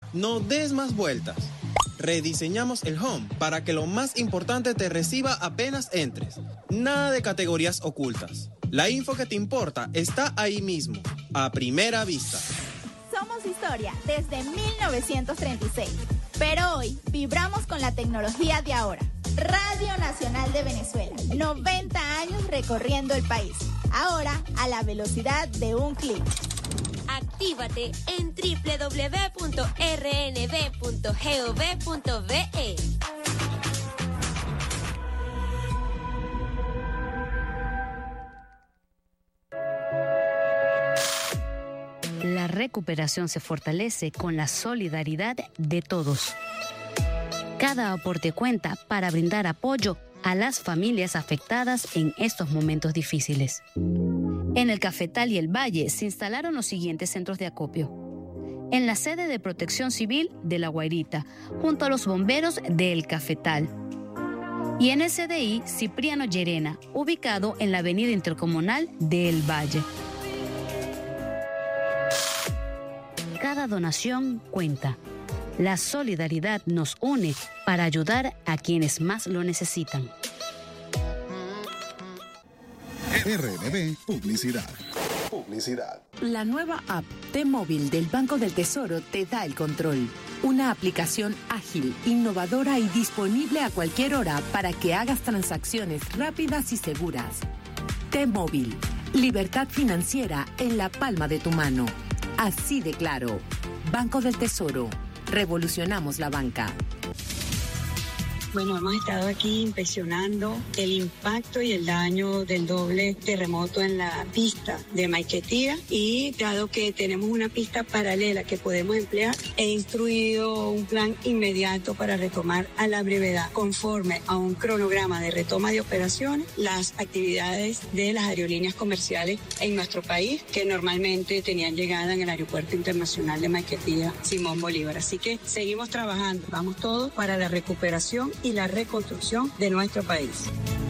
No des más vueltas. Rediseñamos el home para que lo más importante te reciba apenas entres. Nada de categorías ocultas. La info que te importa está ahí mismo, a primera vista. Somos historia desde 1936, pero hoy vibramos con la tecnología de ahora. Radio Nacional de Venezuela, 90 años recorriendo el país, ahora a la velocidad de un clic. Actívate en www.rnb.gov.be. La recuperación se fortalece con la solidaridad de todos. Cada aporte cuenta para brindar apoyo a las familias afectadas en estos momentos difíciles. En el Cafetal y el Valle se instalaron los siguientes centros de acopio. En la sede de Protección Civil de La Guairita, junto a los bomberos de El Cafetal. Y en el CDI Cipriano Llerena, ubicado en la avenida intercomunal de El Valle. Cada donación cuenta. La solidaridad nos une para ayudar a quienes más lo necesitan. RNB Publicidad. La nueva app T-Móvil del Banco del Tesoro te da el control. Una aplicación ágil, innovadora y disponible a cualquier hora para que hagas transacciones rápidas y seguras. T-Móvil. Libertad financiera en la palma de tu mano. Así de claro. Banco del Tesoro. Revolucionamos la banca. Bueno, hemos estado aquí inspeccionando el impacto y el daño del doble terremoto en la pista de Maiquetía, y dado que tenemos una pista paralela que podemos emplear, he instruido un plan inmediato para retomar a la brevedad, conforme a un cronograma de retoma de operaciones, las actividades de las aerolíneas comerciales en nuestro país, que normalmente tenían llegada en el Aeropuerto Internacional de Maiquetía Simón Bolívar. Así que seguimos trabajando, vamos todos para la recuperación y la reconstrucción de nuestro país.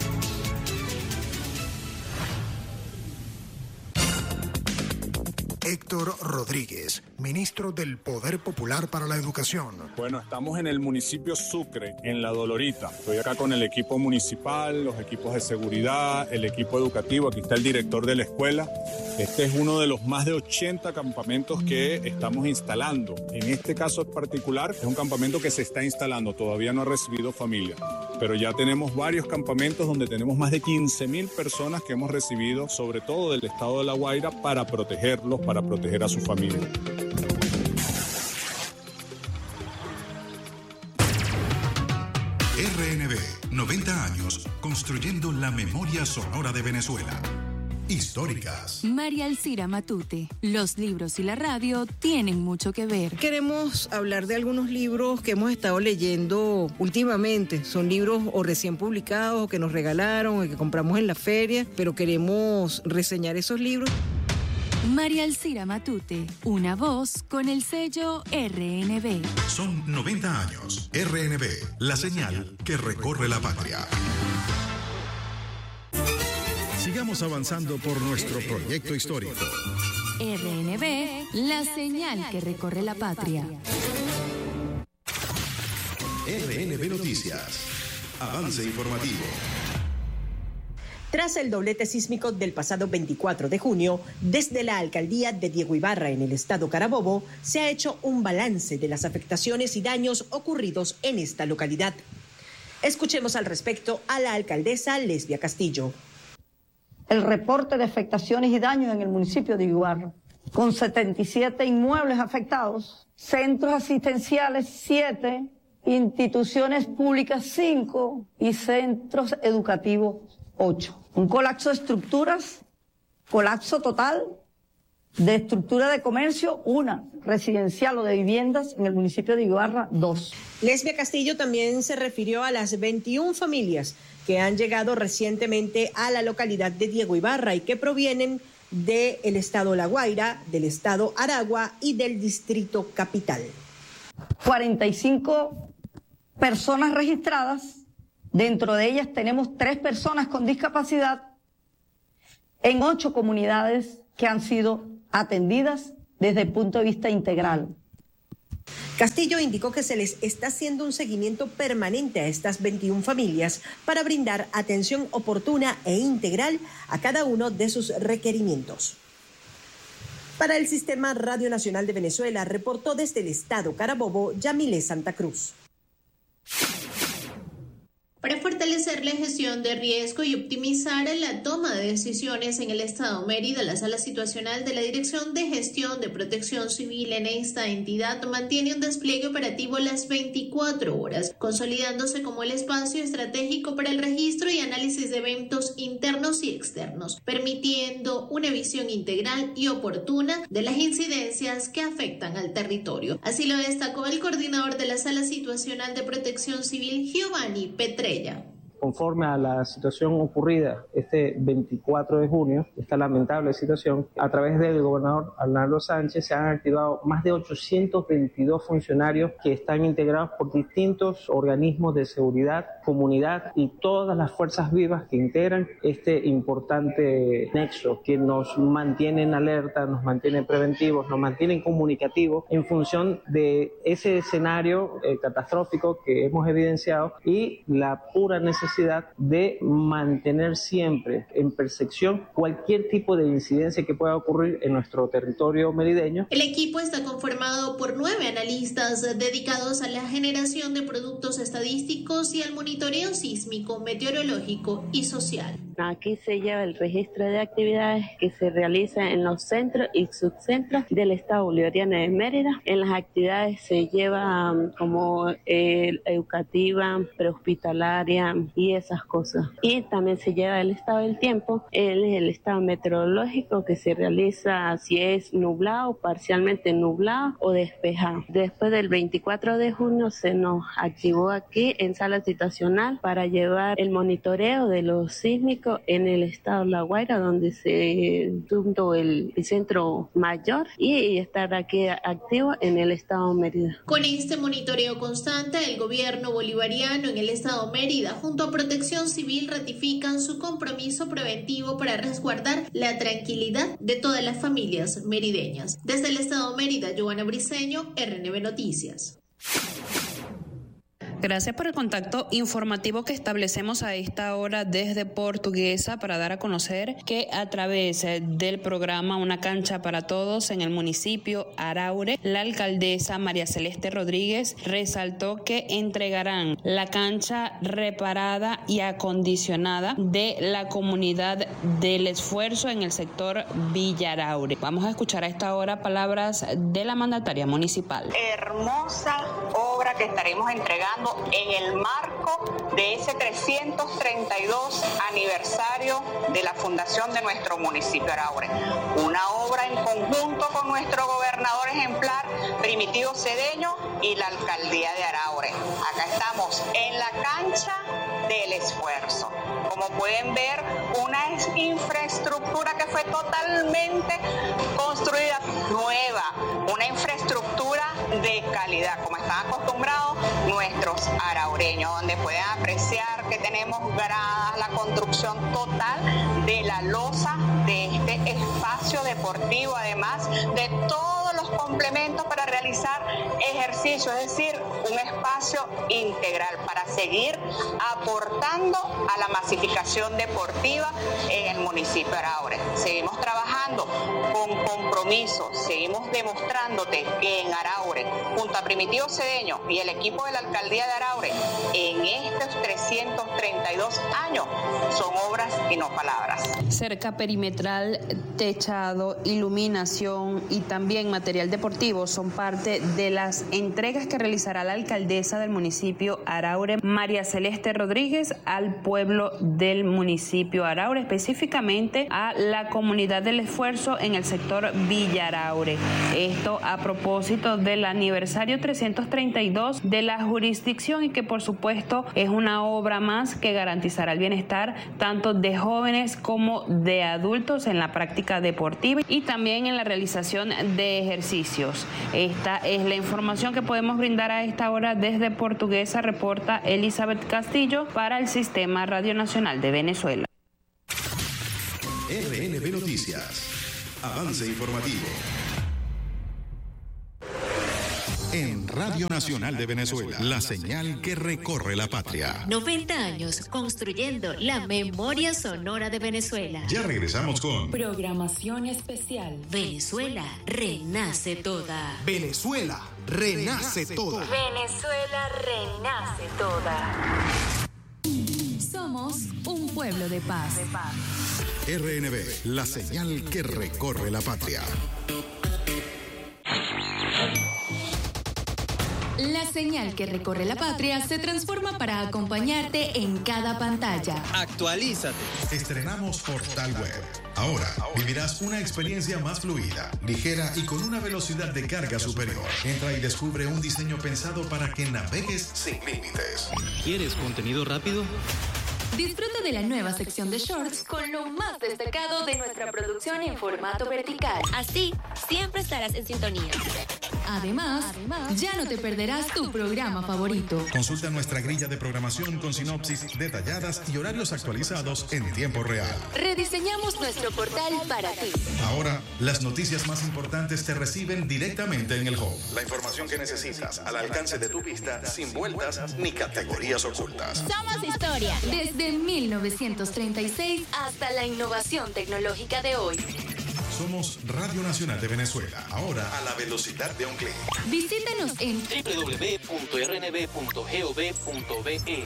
Héctor Rodríguez, ministro del Poder Popular para la Educación. Bueno, estamos en el municipio Sucre, en La Dolorita. Estoy acá con el equipo municipal, los equipos de seguridad, el equipo educativo. Aquí está el director de la escuela. Este es uno de los más de 80 campamentos que estamos instalando. En este caso en particular, es un campamento que se está instalando. Todavía no ha recibido familia, pero ya tenemos varios campamentos donde tenemos más de 15.000 personas que hemos recibido, sobre todo del estado de La Guaira, para protegerlos, para proteger a su familia. RNB, 90 años construyendo la memoria sonora de Venezuela. Históricas. María Alcira Matute. Los libros y la radio tienen mucho que ver. Queremos hablar de algunos libros que hemos estado leyendo últimamente. Son libros o recién publicados, o que nos regalaron, o que compramos en la feria, pero queremos reseñar esos libros. María Alcira Matute, una voz con el sello RNB. Son 90 años. RNB, la señal que recorre la patria. Sigamos avanzando por nuestro proyecto histórico. RNB, la señal que recorre la patria. RNB Noticias. Avance informativo. Tras el doblete sísmico del pasado 24 de junio, desde la alcaldía de Diego Ibarra en el estado Carabobo, se ha hecho un balance de las afectaciones y daños ocurridos en esta localidad. Escuchemos al respecto a la alcaldesa Lesbia Castillo. El reporte de afectaciones y daños en el municipio de Ibarra, con 77 inmuebles afectados, centros asistenciales 7, instituciones públicas 5 y centros educativos 8. Un colapso de estructuras, colapso total de estructura de comercio, 1, residencial o de viviendas en el municipio de Ibarra, 2. Lesbia Castillo también se refirió a las 21 familias que han llegado recientemente a la localidad de Diego Ibarra y que provienen del estado La Guaira, del estado Aragua y del distrito Capital. 45 personas registradas, dentro de ellas tenemos 3 personas con discapacidad en 8 comunidades que han sido atendidas desde el punto de vista integral. Castillo indicó que se les está haciendo un seguimiento permanente a estas 21 familias para brindar atención oportuna e integral a cada uno de sus requerimientos. Para el Sistema Radio Nacional de Venezuela, reportó desde el estado Carabobo, Yamile Santa Cruz. Para fortalecer la gestión de riesgo y optimizar la toma de decisiones en el Estado Mérida, la Sala Situacional de la Dirección de Gestión de Protección Civil en esta entidad mantiene un despliegue operativo las 24 horas, consolidándose como el espacio estratégico para el registro y análisis de eventos internos y externos, permitiendo una visión integral y oportuna de las incidencias que afectan al territorio. Así lo destacó el coordinador de la Sala Situacional de Protección Civil, Giovanni Petrella. Conforme a la situación ocurrida este 24 de junio, esta lamentable situación, a través del gobernador Arnaldo Sánchez se han activado más de 822 funcionarios que están integrados por distintos organismos de seguridad, comunidad y todas las fuerzas vivas que integran este importante nexo que nos mantiene en alerta, nos mantiene preventivos, nos mantiene comunicativos en función de ese escenario catastrófico que hemos evidenciado y la pura necesidad de mantener siempre en percepción cualquier tipo de incidencia que pueda ocurrir en nuestro territorio merideño. El equipo está conformado por 9 analistas dedicados a la generación de productos estadísticos y al monitoreo sísmico, meteorológico y social. Aquí se lleva el registro de actividades que se realizan en los centros y subcentros del Estado Bolivariano de Mérida. En las actividades se lleva como educativa, prehospitalaria y esas cosas. Y también se lleva el estado del tiempo, el estado meteorológico que se realiza si es nublado, parcialmente nublado o despejado. Después del 24 de junio se nos activó aquí en sala situacional para llevar el monitoreo de los sísmicos en el estado La Guaira, donde se fundó el centro mayor, y estar aquí activo en el estado Mérida. Con este monitoreo constante, el gobierno bolivariano en el estado Mérida junto a Protección Civil ratifican su compromiso preventivo para resguardar la tranquilidad de todas las familias merideñas. Desde el estado Mérida, Joana Briceño, RNB Noticias. Gracias por el contacto informativo que establecemos a esta hora desde Portuguesa para dar a conocer que a través del programa Una Cancha para Todos en el municipio Araure, la alcaldesa María Celeste Rodríguez resaltó que entregarán la cancha reparada y acondicionada de la comunidad del Esfuerzo en el sector Villa Araure. Vamos a escuchar a esta hora palabras de la mandataria municipal. Hermosa obra que estaremos entregando en el marco de ese 332 aniversario de la fundación de nuestro municipio Araure. Una obra en conjunto con nuestro gobernador ejemplar, Primitivo Cedeño, y la alcaldía de Araure. Acá estamos en la cancha del Esfuerzo. Como pueden ver, una infraestructura que fue totalmente construida nueva, una infraestructura de calidad, como están acostumbrados nuestros araureños, donde pueden apreciar que tenemos gradas, la construcción total de la losa de este espacio deportivo, además de todos los complementos para realizar ejercicio, es decir, un espacio integral para seguir aportando a la masificación deportiva en el municipio de Araure. Seguimos trabajando con compromiso, seguimos demostrándote que en Araure, junto a Primitivo Cedeño y el equipo de la alcaldía de Araure, en estos 332 años son obras y no palabras. Cerca perimetral, techado, iluminación y también material deportivo son parte de las entregas que realizará la alcaldesa del municipio Araure, María Celeste Rodríguez, al pueblo del municipio Araure, específicamente a la comunidad del Esfuerzo en el sector Villa Araure. Esto a propósito del aniversario 332 de la jurisdicción y que por supuesto es una obra más que garantizará el bienestar tanto de jóvenes como de adultos en la práctica deportiva y también en la realización de ejercicios. Esta es la información que podemos brindar a esta hora desde Portuguesa, reporta Elizabeth Castillo para el Sistema Radio Nacional de Venezuela. RNB Noticias. Avance informativo. en Radio Nacional de Venezuela, la señal que recorre la patria. 90 años construyendo la memoria sonora de Venezuela. Ya regresamos con programación especial. Venezuela renace toda. Venezuela renace toda. Venezuela renace toda. Somos un pueblo de paz. RNB, la señal que recorre la patria. La señal que recorre la patria se transforma para acompañarte en cada pantalla. Actualízate. Estrenamos Portal Web. Ahora vivirás una experiencia más fluida, ligera y con una velocidad de carga superior. Entra y descubre un diseño pensado para que navegues sin límites. ¿Quieres contenido rápido? Disfruta de la nueva sección de shorts con lo más destacado de nuestra producción en formato vertical. Así, siempre estarás en sintonía. Además, ya no te perderás tu programa favorito. Consulta nuestra grilla de programación con sinopsis detalladas y horarios actualizados en tiempo real. Rediseñamos nuestro portal para ti. Ahora, las noticias más importantes te reciben directamente en el home. La información que necesitas al alcance de tu vista, sin vueltas ni categorías ocultas. Somos historia. Desde 1936 hasta la innovación tecnológica de hoy. Somos Radio Nacional de Venezuela, ahora a la velocidad de un clic. Visítanos en www.rnb.gov.be.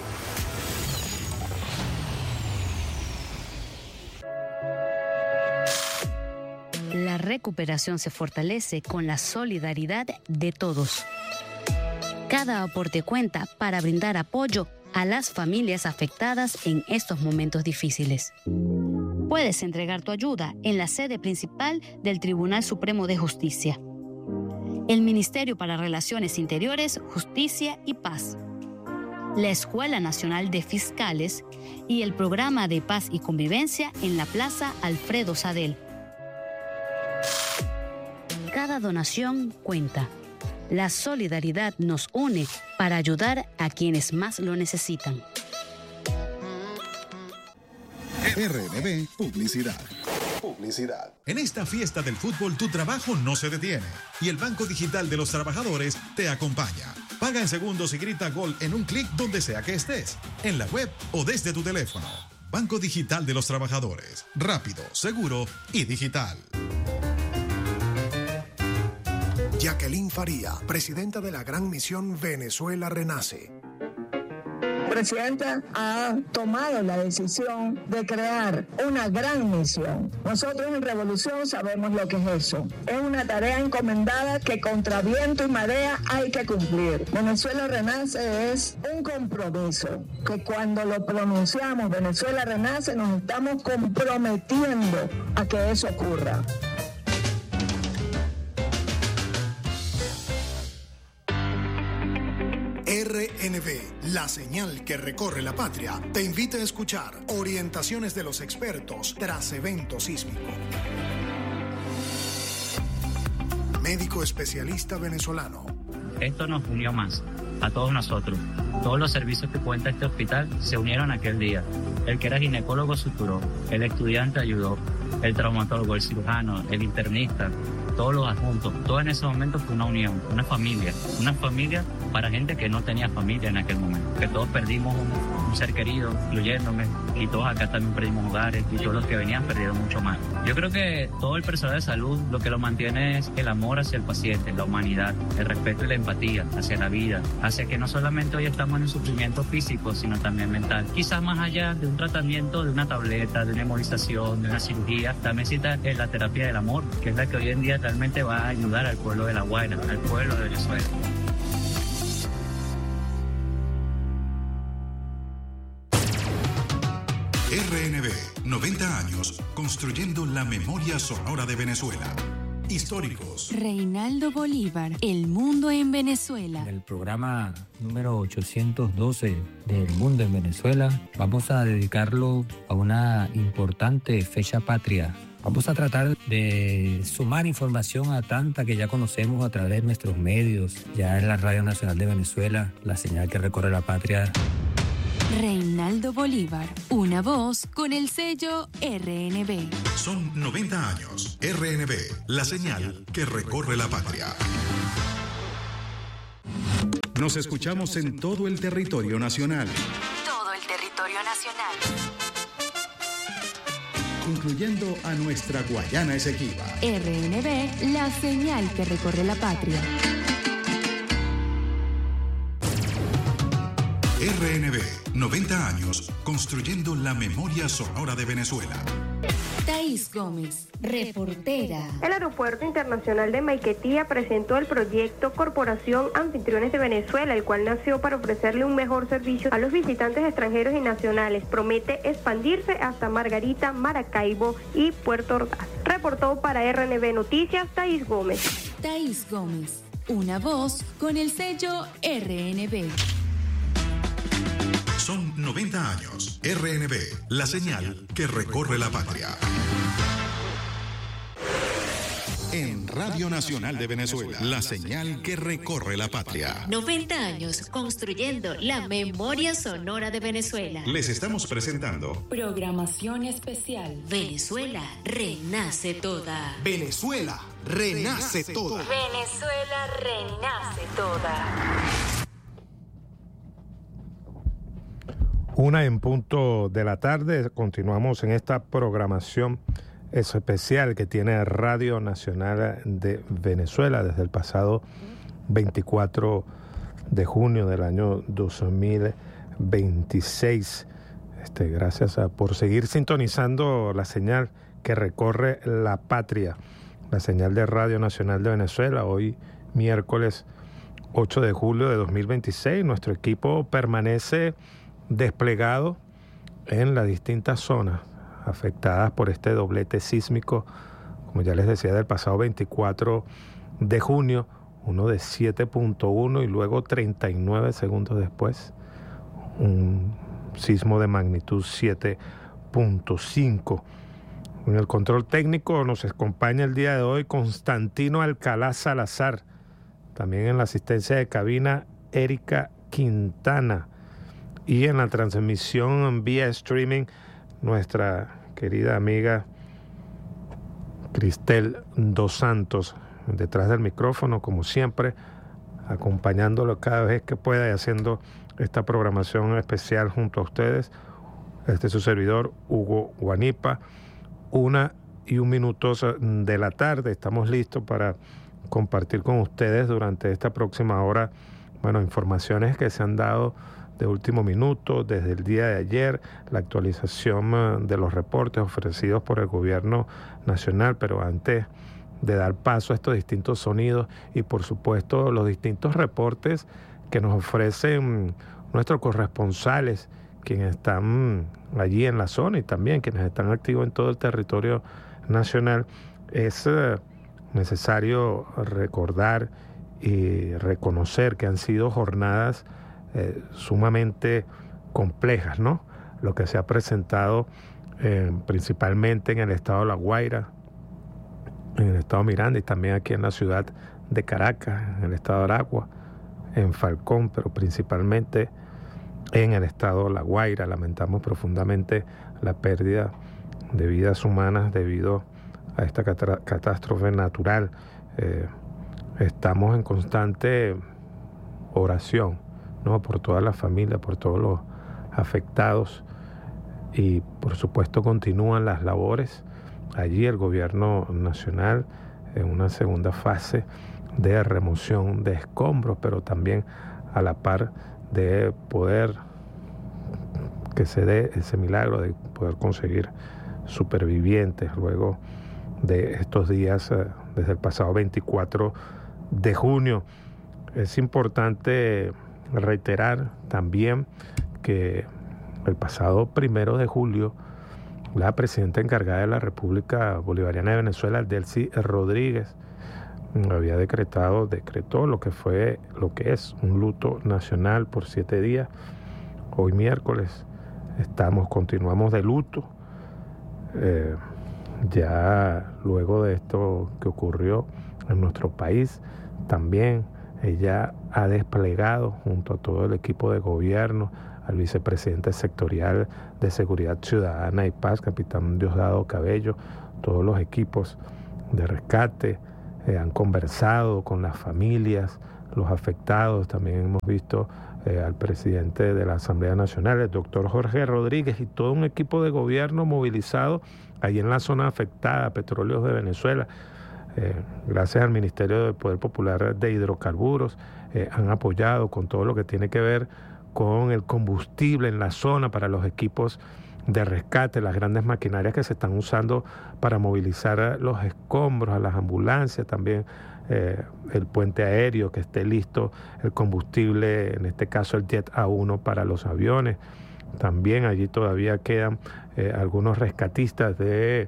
La recuperación se fortalece con la solidaridad de todos. Cada aporte cuenta para brindar apoyo a las familias afectadas en estos momentos difíciles. Puedes entregar tu ayuda en la sede principal del Tribunal Supremo de Justicia, el Ministerio para Relaciones Interiores, Justicia y Paz, la Escuela Nacional de Fiscales y el Programa de Paz y Convivencia en la Plaza Alfredo Sadel. Cada donación cuenta. La solidaridad nos une para ayudar a quienes más lo necesitan. RNB Publicidad. En esta fiesta del fútbol tu trabajo no se detiene y el Banco Digital de los Trabajadores te acompaña. Paga en segundos y grita gol en un clic donde sea que estés, en la web o desde tu teléfono. Banco Digital de los Trabajadores. Rápido, seguro y digital. Jacqueline Faría, presidenta de la Gran Misión Venezuela Renace. El presidente ha tomado la decisión de crear una gran misión. Nosotros en Revolución sabemos lo que es eso. Es una tarea encomendada que contra viento y marea hay que cumplir. Venezuela Renace es un compromiso que cuando lo pronunciamos, Venezuela Renace, nos estamos comprometiendo a que eso ocurra. RNB, la señal que recorre la patria, te invita a escuchar orientaciones de los expertos tras evento sísmico. Médico especialista venezolano. Esto nos unió más, a todos nosotros. Todos los servicios que cuenta este hospital se unieron aquel día. El que era ginecólogo suturó, el estudiante ayudó, el traumatólogo, el cirujano, el internista, todos los adjuntos. Todo en ese momento fue una unión, una familia para gente que no tenía familia en aquel momento, que todos perdimos un ser querido, incluyéndome, y todos acá también perdimos hogares, y todos los que venían perdieron mucho más. Yo creo que todo el personal de salud lo que lo mantiene es el amor hacia el paciente, la humanidad, el respeto y la empatía hacia la vida, hacia que no solamente hoy estamos en un sufrimiento físico, sino también mental. Quizás más allá de un tratamiento, de una tableta, de una hemolización, de una cirugía, también necesita la terapia del amor, que es la que hoy en día realmente va a ayudar al pueblo de La Guaira, al pueblo de Venezuela. RNB, 90 años construyendo la memoria sonora de Venezuela. Históricos. Reinaldo Bolívar, El Mundo en Venezuela. En el programa número 812 del Mundo en Venezuela, vamos a dedicarlo a una importante fecha patria. Vamos a tratar de sumar información a tanta que ya conocemos a través de nuestros medios, ya en la Radio Nacional de Venezuela, la señal que recorre la patria. Reinaldo Bolívar, una voz con el sello RNB. Son 90 años. RNB, la señal que recorre la patria. Nos escuchamos en todo el territorio nacional. Todo el territorio nacional. Incluyendo a nuestra Guayana Esequiba. RNB, la señal que recorre la patria. RNB, 90 años construyendo la memoria sonora de Venezuela. Thaís Gómez, reportera. El Aeropuerto Internacional de Maiquetía presentó el proyecto Corporación Anfitriones de Venezuela, el cual nació para ofrecerle un mejor servicio a los visitantes extranjeros y nacionales. Promete expandirse hasta Margarita, Maracaibo y Puerto Ordaz. Reportó para RNB Noticias, Thaís Gómez. Thaís Gómez, una voz con el sello RNB. Son 90 años. RNB, la señal que recorre la patria. En Radio Nacional de Venezuela, la señal que recorre la patria. 90 años construyendo la memoria sonora de Venezuela. Les estamos presentando Programación especial. Venezuela renace toda. Venezuela renace toda. Venezuela renace toda. 1:00 p.m. Continuamos en esta programación especial que tiene Radio Nacional de Venezuela desde el pasado 24 de junio del año 2026. Gracias por seguir sintonizando la señal que recorre la patria, la señal de Radio Nacional de Venezuela. Hoy miércoles 8 de julio de 2026, nuestro equipo permanece desplegado en las distintas zonas afectadas por este doblete sísmico, como ya les decía, del pasado 24 de junio, uno de 7.1 y luego 39 segundos después, un sismo de magnitud 7.5. En el control técnico nos acompaña el día de hoy Constantino Alcalá Salazar, también en la asistencia de cabina Erika Quintana, y en la transmisión vía streaming nuestra querida amiga Cristel Dos Santos, detrás del micrófono, como siempre, acompañándolo cada vez que pueda y haciendo esta programación especial junto a ustedes. Este es su servidor, Hugo Guanipa. 1:01 de la tarde. Estamos listos para compartir con ustedes durante esta próxima hora, informaciones que se han dado de último minuto, desde el día de ayer, la actualización de los reportes ofrecidos por el gobierno nacional, pero antes de dar paso a estos distintos sonidos y por supuesto los distintos reportes que nos ofrecen nuestros corresponsales, quienes están allí en la zona y también quienes están activos en todo el territorio nacional, es necesario recordar y reconocer que han sido jornadas sumamente complejas, ¿no? Lo que se ha presentado principalmente en el estado de La Guaira, en el estado Miranda y también aquí en la ciudad de Caracas, en el estado de Aragua, en Falcón, pero principalmente en el estado de La Guaira. Lamentamos profundamente la pérdida de vidas humanas debido a esta catástrofe natural. Estamos en constante oración, ¿no?, por toda la familia, por todos los afectados, y por supuesto continúan las labores allí el gobierno nacional en una segunda fase de remoción de escombros, pero también a la par de poder que se dé ese milagro de poder conseguir supervivientes luego de estos días desde el pasado 24 de junio. Es importante reiterar también que el pasado 1 de julio la presidenta encargada de la República Bolivariana de Venezuela, Delcy Rodríguez, había decretó lo que es un luto nacional por 7 días. Hoy miércoles continuamos de luto, ya luego de esto que ocurrió en nuestro país. También ella ha desplegado junto a todo el equipo de gobierno, al vicepresidente sectorial de Seguridad Ciudadana y Paz, capitán Diosdado Cabello, todos los equipos de rescate, han conversado con las familias, los afectados. También hemos visto al presidente de la Asamblea Nacional, el doctor Jorge Rodríguez, y todo un equipo de gobierno movilizado ahí en la zona afectada, Petróleos de Venezuela. Gracias al Ministerio del Poder Popular de Hidrocarburos, han apoyado con todo lo que tiene que ver con el combustible en la zona para los equipos de rescate, las grandes maquinarias que se están usando para movilizar los escombros, a las ambulancias, también el puente aéreo que esté listo, el combustible, en este caso el Jet A1 para los aviones. También allí todavía quedan algunos rescatistas de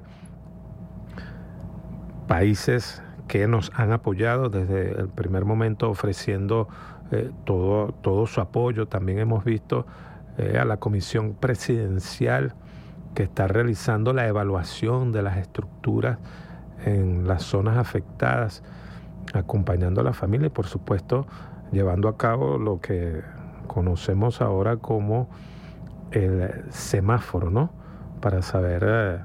países que nos han apoyado desde el primer momento, ofreciendo todo su apoyo. También hemos visto a la Comisión Presidencial que está realizando la evaluación de las estructuras en las zonas afectadas, acompañando a la familia y, por supuesto, llevando a cabo lo que conocemos ahora como el semáforo, ¿no? Para saber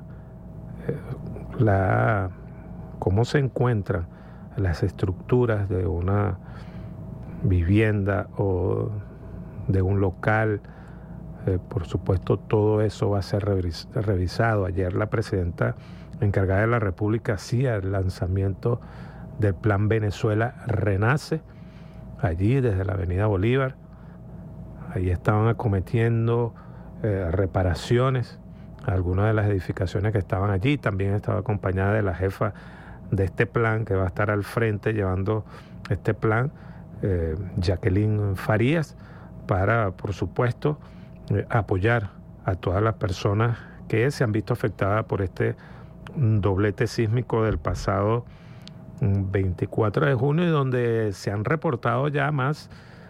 cómo se encuentran las estructuras de una vivienda o de un local. Por supuesto, todo eso va a ser revisado. Ayer la presidenta encargada de la República hacía el lanzamiento del Plan Venezuela Renace, allí desde la Avenida Bolívar. Ahí estaban acometiendo reparaciones a algunas de las edificaciones que estaban allí. También estaba acompañada de la jefa de este plan, que va a estar al frente llevando este plan, Jacqueline Farías, para, por supuesto, apoyar a todas las personas que se han visto afectadas por este doblete sísmico del pasado 24 de junio, y donde se han reportado ya más,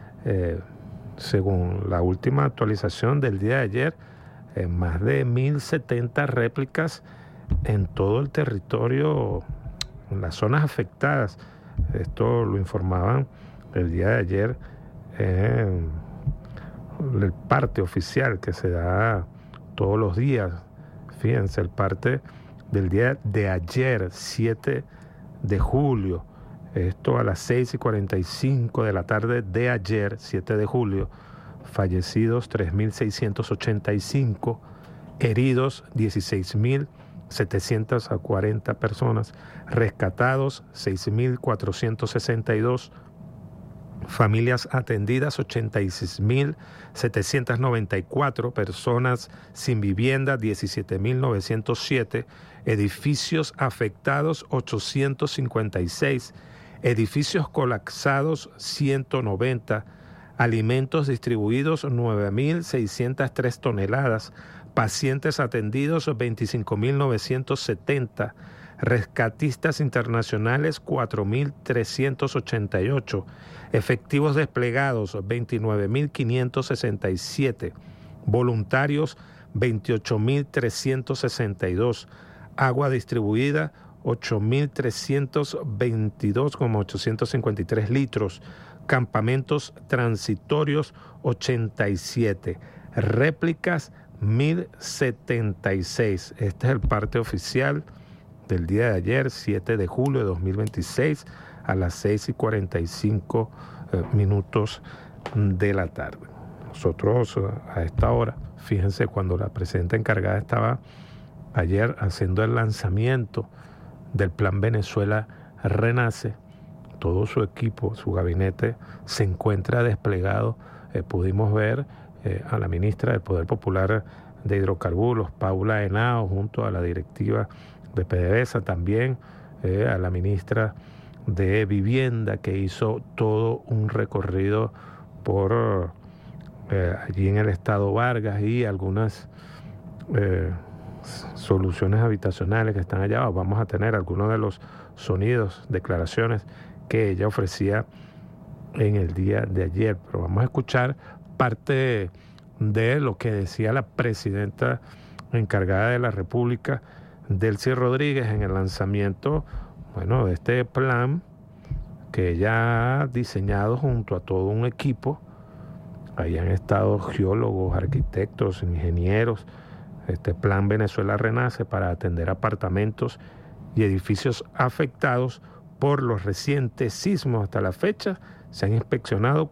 según la última actualización del día de ayer, más de 1.070 réplicas en todo el territorio, en las zonas afectadas. Esto lo informaban el día de ayer en el parte oficial que se da todos los días. Fíjense, el parte del día de ayer, 7 de julio, esto a las 6:45 de la tarde de ayer, 7 de julio, fallecidos 3.685, heridos 16.740 personas, rescatados 6.462, familias atendidas 86.794, personas sin vivienda 17.907, edificios afectados 856, edificios colapsados 190, alimentos distribuidos 9.603 toneladas, pacientes atendidos 25.970, rescatistas internacionales 4.388, efectivos desplegados 29.567, voluntarios 28.362, agua distribuida 8.322,853 litros, campamentos transitorios 87, réplicas 1.076. Este es el parte oficial del día de ayer, 7 de julio de 2026, a las 6:45 minutos de la tarde. Nosotros a esta hora, fíjense, cuando la presidenta encargada estaba ayer haciendo el lanzamiento del Plan Venezuela Renace, todo su equipo, su gabinete se encuentra desplegado. Pudimos ver a la ministra del Poder Popular de Hidrocarburos, Paula Henao, junto a la directiva de PDVSA, también a la ministra de Vivienda, que hizo todo un recorrido por allí en el estado Vargas, y algunas soluciones habitacionales que están allá. Vamos a tener algunos de los sonidos, declaraciones que ella ofrecía en el día de ayer, pero vamos a escuchar parte de lo que decía la presidenta encargada de la República, Delcy Rodríguez, en el lanzamiento, bueno, de este plan que ella ha diseñado junto a todo un equipo. Ahí han estado geólogos, arquitectos, ingenieros. Este Plan Venezuela Renace para atender apartamentos y edificios afectados por los recientes sismos. Hasta la fecha se han inspeccionado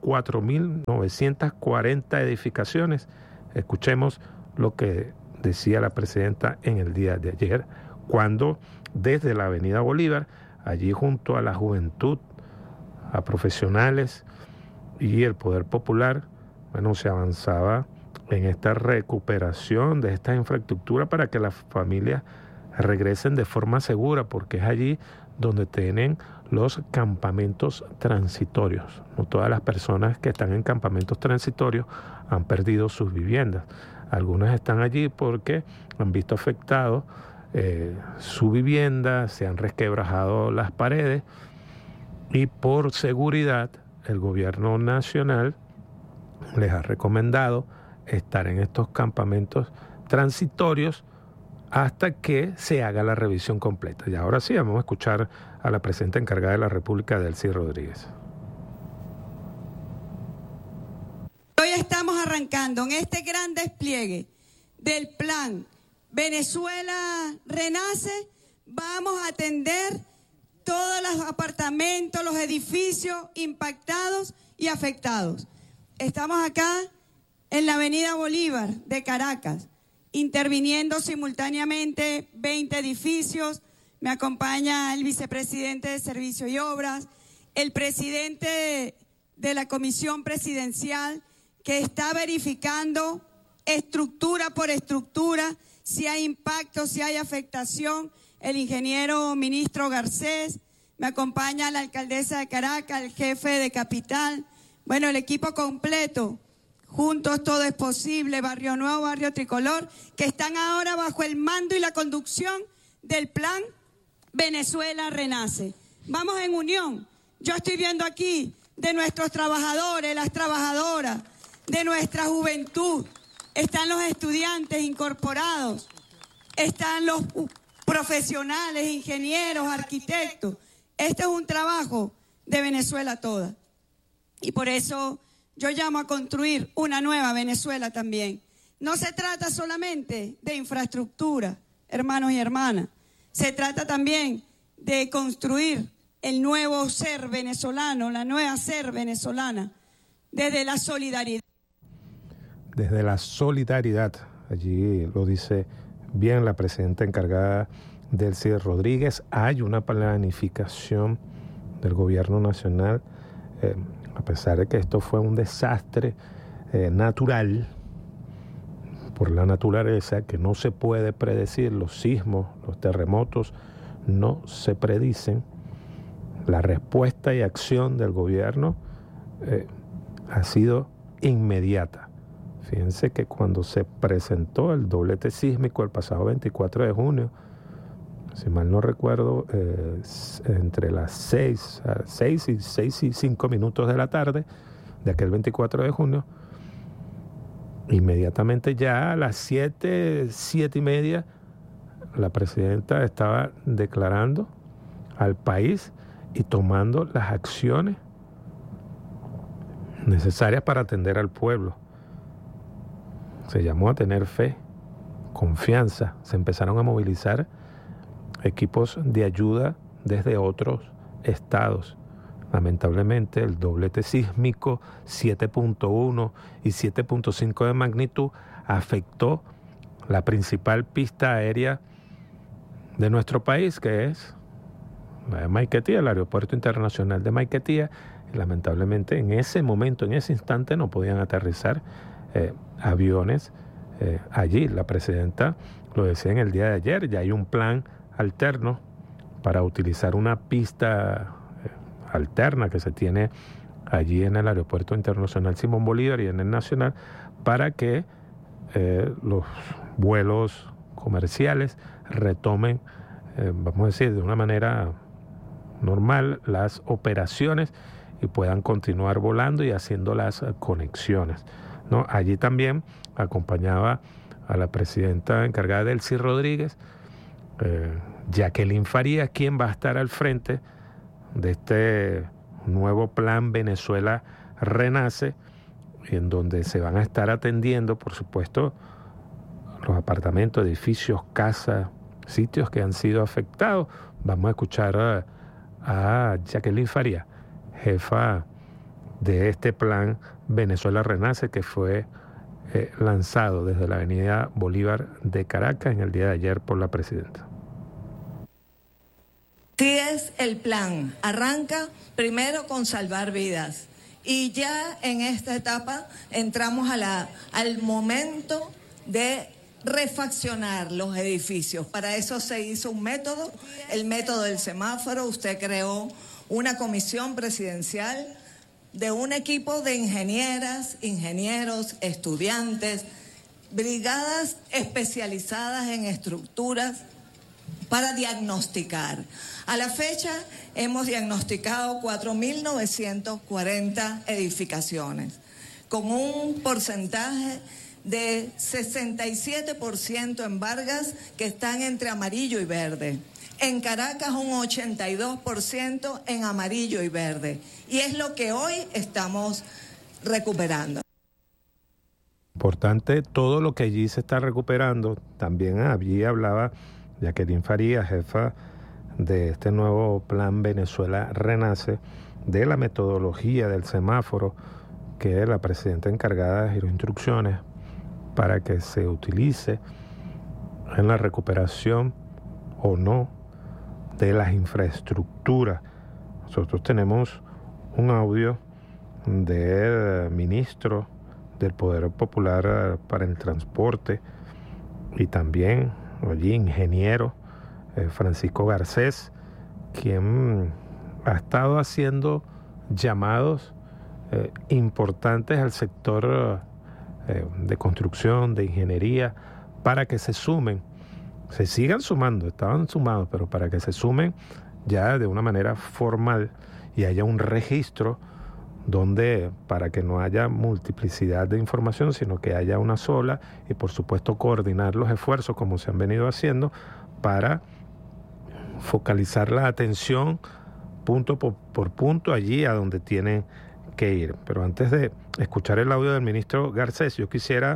4.940 edificaciones. Escuchemos lo que decía la presidenta en el día de ayer, cuando desde la Avenida Bolívar, allí junto a la juventud, a profesionales y el poder popular, bueno, se avanzaba en esta recuperación de esta infraestructura para que las familias regresen de forma segura, porque es allí donde tienen los campamentos transitorios. No todas las personas que están en campamentos transitorios han perdido sus viviendas. Algunas están allí porque han visto afectado su vivienda, se han resquebrajado las paredes y por seguridad el gobierno nacional les ha recomendado estar en estos campamentos transitorios hasta que se haga la revisión completa. Y ahora sí, vamos a escuchar a la presidenta encargada de la República, Delcy Rodríguez. Hoy estamos arrancando en este gran despliegue del plan Venezuela Renace. Vamos a atender todos los apartamentos, los edificios impactados y afectados. Estamos acá en la Avenida Bolívar de Caracas, interviniendo simultáneamente 20 edificios. Me acompaña el vicepresidente de Servicios y Obras, el presidente de la Comisión Presidencial, que está verificando estructura por estructura, si hay impacto, si hay afectación, el ingeniero ministro Garcés. Me acompaña la alcaldesa de Caracas, el jefe de Capital, bueno, el equipo completo. Juntos todo es posible, Barrio Nuevo, Barrio Tricolor, que están ahora bajo el mando y la conducción del plan Venezuela Renace. Vamos en unión. Yo estoy viendo aquí de nuestros trabajadores, las trabajadoras, de nuestra juventud. Están los estudiantes incorporados, están los profesionales, ingenieros, arquitectos. Este es un trabajo de Venezuela toda. Y por eso yo llamo a construir una nueva Venezuela también. No se trata solamente de infraestructura, hermanos y hermanas. Se trata también de construir el nuevo ser venezolano, la nueva ser venezolana, desde la solidaridad. Desde la solidaridad, allí lo dice bien la presidenta encargada Delcy Rodríguez, hay una planificación del gobierno nacional, a pesar de que esto fue un desastre natural, por la naturaleza, que no se puede predecir, los sismos, los terremotos no se predicen. La respuesta y acción del gobierno ha sido inmediata. Fíjense que cuando se presentó el doblete sísmico el pasado 24 de junio, si mal no recuerdo, entre las 6 y 5 minutos de la tarde de aquel 24 de junio, inmediatamente ya a las 7:30, la presidenta estaba declarando al país y tomando las acciones necesarias para atender al pueblo. Se llamó a tener fe, confianza, se empezaron a movilizar equipos de ayuda desde otros estados. Lamentablemente el doblete sísmico 7.1 y 7.5 de magnitud afectó la principal pista aérea de nuestro país, que es la de Maiquetía, el Aeropuerto Internacional de Maiquetía. Y lamentablemente en ese momento, en ese instante, no podían aterrizar aviones allí. La presidenta lo decía en el día de ayer, ya hay un plan alterno para utilizar una pista alterna que se tiene allí en el Aeropuerto Internacional Simón Bolívar y en el Nacional, para que los vuelos comerciales retomen, vamos a decir, de una manera normal las operaciones y puedan continuar volando y haciendo las conexiones, ¿no? Allí también acompañaba a la presidenta encargada Delcy Rodríguez, Jacqueline Farías, quien va a estar al frente de este nuevo plan Venezuela Renace, en donde se van a estar atendiendo, por supuesto, los apartamentos, edificios, casas, sitios que han sido afectados. Vamos a escuchar a Jacqueline Farías, jefa de este plan Venezuela Renace, que fue lanzado desde la Avenida Bolívar de Caracas en el día de ayer por la presidenta. Sí, es el plan. Arranca primero con salvar vidas y ya en esta etapa entramos al momento de refaccionar los edificios. Para eso se hizo un método, el método del semáforo. Usted creó una comisión presidencial de un equipo de ingenieras, ingenieros, estudiantes, brigadas especializadas en estructuras para diagnosticar. A la fecha hemos diagnosticado 4.940 edificaciones, con un porcentaje de 67% en Vargas, que están entre amarillo y verde. En Caracas un 82% en amarillo y verde. Y es lo que hoy estamos recuperando. Importante todo lo que allí se está recuperando. También allí hablaba Jacqueline Farías, jefa de este nuevo plan Venezuela Renace, de la metodología del semáforo, que la presidenta encargada dio instrucciones para que se utilice en la recuperación o no de las infraestructuras. Nosotros tenemos un audio del ministro del Poder Popular para el Transporte y también allí ingeniero Francisco Garcés, quien ha estado haciendo llamados importantes al sector de construcción, de ingeniería, para que se sumen, se sigan sumando, estaban sumados, pero para que se sumen ya de una manera formal y haya un registro donde, para que no haya multiplicidad de información, sino que haya una sola, y por supuesto coordinar los esfuerzos como se han venido haciendo para focalizar la atención punto por punto allí a donde tienen que ir. Pero antes de escuchar el audio del ministro Garcés, yo quisiera